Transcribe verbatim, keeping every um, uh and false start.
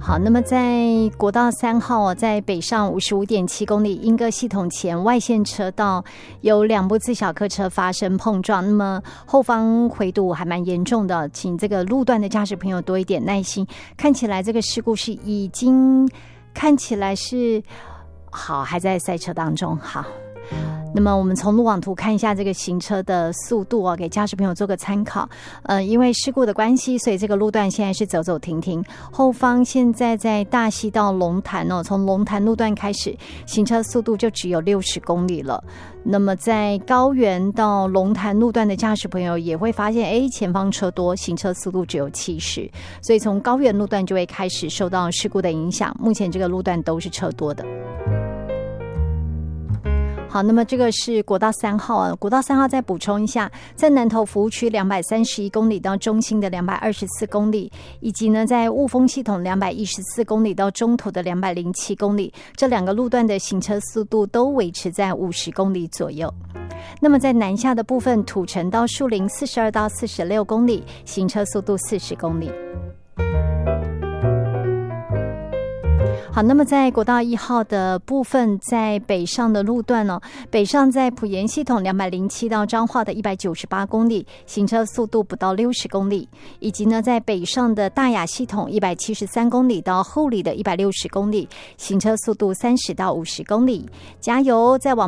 好，那么在国道三号在北上五十五点七公里莺歌系统前外线车道有两部自小客车发生碰撞，那么后方回堵还蛮严重的，请这个路段的驾驶朋友多一点耐心。看起来这个事故是已经看起来是好还在赛车当中。好，那么我们从路网图看一下这个行车的速度哦，给驾驶朋友做个参考。呃，因为事故的关系，所以这个路段现在是走走停停。后方现在在大溪到龙潭哦，从龙潭路段开始，行车速度就只有六十公里了。那么在高原到龙潭路段的驾驶朋友也会发现，哎，前方车多，行车速度只有七十，所以从高原路段就会开始受到事故的影响。目前这个路段都是车多的。好，那么这个是国道三号啊，国道三号再补充一下，在南投服务区两百三十一公里到中心的两百二十四公里，以及呢在雾峰系统两百一十四公里到中投的两百零七公里，这两个路段的行车速度都维持在五十公里左右。那么在南下的部分，土城到树林四十二到四十六公里，行车速度四十公里。好，那么在国道一号的部分，在北上的路段呢、哦，北上在埔盐系统两百零七到彰化的一百九十八公里，行车速度不到六十公里，以及呢在北上的大雅系统一百七十三公里到后里的一百六十公里，行车速度三十到五十公里。加油，再往